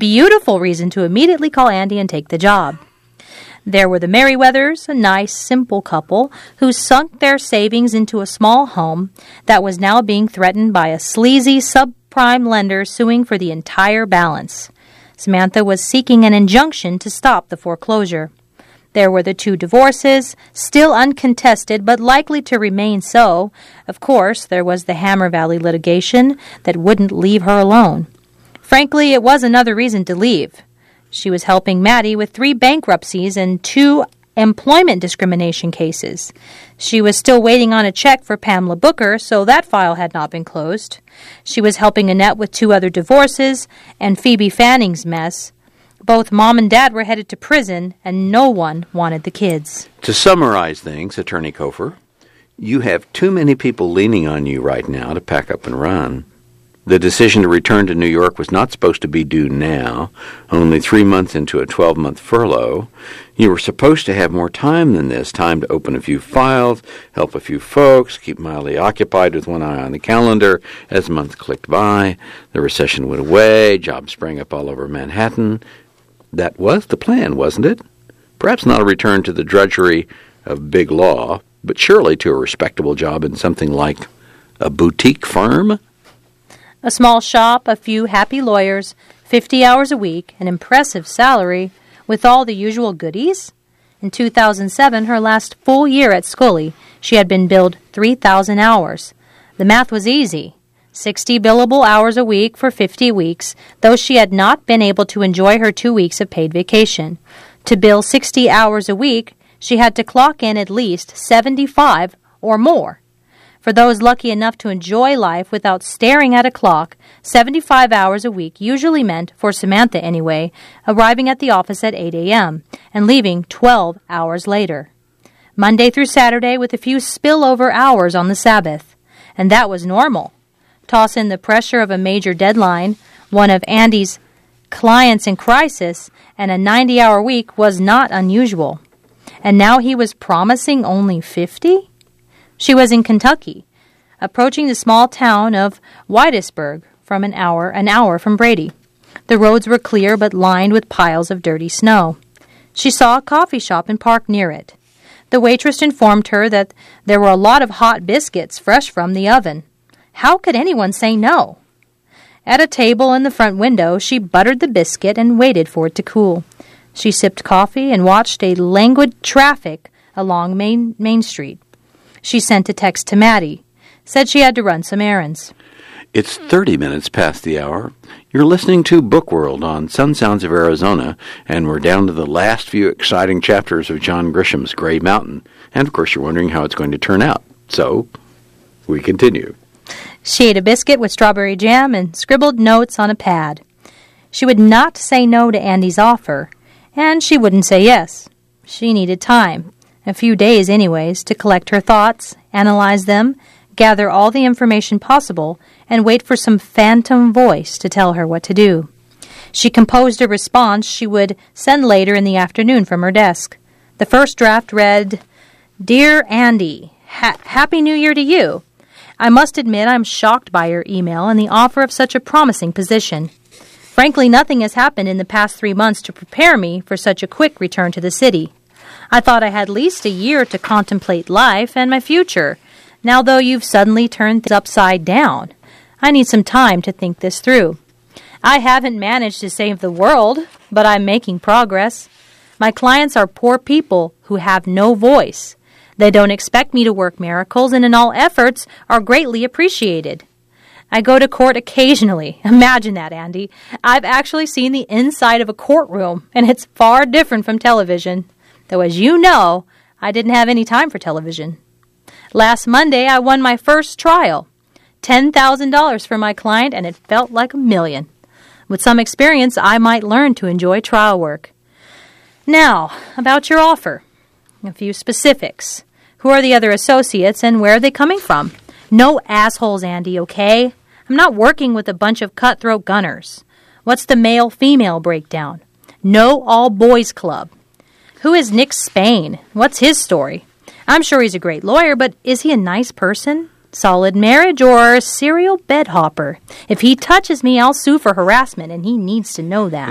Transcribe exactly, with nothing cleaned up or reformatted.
beautiful reason to immediately call Andy and take the job. There were the Merriweathers, a nice, simple couple who sunk their savings into a small home that was now being threatened by a sleazy subprime lender suing for the entire balance. Samantha was seeking an injunction to stop the foreclosure. There were the two divorces, still uncontested but likely to remain so. Of course, there was the Hammer Valley litigation that wouldn't leave her alone. Frankly, it was another reason to leave. She was helping Maddie with three bankruptcies and two employment discrimination cases. She was still waiting on a check for Pamela Booker, so that file had not been closed. She was helping Annette with two other divorces and Phoebe Fanning's mess. Both Mom and Dad were headed to prison, and no one wanted the kids. To summarize things, Attorney Kofer, you have too many people leaning on you right now to pack up and run. The decision to return to New York was not supposed to be due now, only three months into a twelve-month furlough. You were supposed to have more time than this, time to open a few files, help a few folks, keep mildly occupied with one eye on the calendar as months clicked by. The recession went away, jobs sprang up all over Manhattan. That was the plan, wasn't it? Perhaps not a return to the drudgery of big law, but surely to a respectable job in something like a boutique firm? A small shop, a few happy lawyers, fifty hours a week, an impressive salary, with all the usual goodies? In two thousand seven, her last full year at Scully, she had been billed three thousand hours. The math was easy. sixty billable hours a week for fifty weeks, though she had not been able to enjoy her two weeks of paid vacation. To bill sixty hours a week, she had to clock in at least seventy-five or more. For those lucky enough to enjoy life without staring at a clock, seventy-five hours a week usually meant, for Samantha anyway, arriving at the office at eight a.m. and leaving twelve hours later. Monday through Saturday with a few spillover hours on the Sabbath. And that was normal. Toss in the pressure of a major deadline, one of Andy's clients in crisis, and a ninety-hour week was not unusual. And now he was promising only fifty? She was in Kentucky, approaching the small town of Whitesburg from an hour, an hour from Brady. The roads were clear but lined with piles of dirty snow. She saw a coffee shop and parked near it. The waitress informed her that there were a lot of hot biscuits fresh from the oven. How could anyone say no? At a table in the front window, she buttered the biscuit and waited for it to cool. She sipped coffee and watched a languid traffic along Main, Main Street. She sent a text to Maddie, said she had to run some errands. It's thirty minutes past the hour. You're listening to Book World on Sun Sounds of Arizona, and we're down to the last few exciting chapters of John Grisham's Gray Mountain. And, of course, you're wondering how it's going to turn out. So, we continue. She ate a biscuit with strawberry jam and scribbled notes on a pad. She would not say no to Andy's offer, and she wouldn't say yes. She needed time, a few days anyways, to collect her thoughts, analyze them, gather all the information possible, and wait for some phantom voice to tell her what to do. She composed a response she would send later in the afternoon from her desk. The first draft read, "Dear Andy, ha- Happy New Year to you. I must admit I'm shocked by your email and the offer of such a promising position. Frankly, nothing has happened in the past three months to prepare me for such a quick return to the city. I thought I had at least a year to contemplate life and my future. Now, though you've suddenly turned things upside down, I need some time to think this through. I haven't managed to save the world, but I'm making progress. My clients are poor people who have no voice. They don't expect me to work miracles, and in all efforts are greatly appreciated. I go to court occasionally. Imagine that, Andy. I've actually seen the inside of a courtroom, and it's far different from television. Though, as you know, I didn't have any time for television. Last Monday, I won my first trial. ten thousand dollars for my client, and it felt like a million. With some experience, I might learn to enjoy trial work. Now, about your offer. A few specifics. Who are the other associates, and where are they coming from? No assholes, Andy, okay? I'm not working with a bunch of cutthroat gunners. What's the male-female breakdown? No all-boys club. Who is Nick Spain? What's his story? I'm sure he's a great lawyer, but is he a nice person? Solid marriage or a serial bedhopper? If he touches me, I'll sue for harassment, and he needs to know that.